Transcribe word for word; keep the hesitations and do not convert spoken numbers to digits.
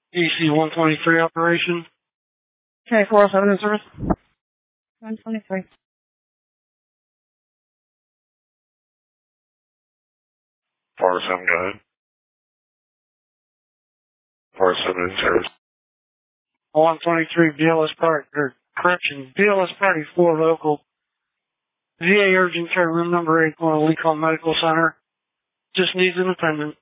E C one twenty-three operation. Okay, four oh seven in service. one twenty-three. four oh seven, go ahead. four oh seven in service. one twenty-three B L S Party, or correction, B L S Party four local. V A urgent care room number eight, going to Lee Medical Center. Just needs an attendant.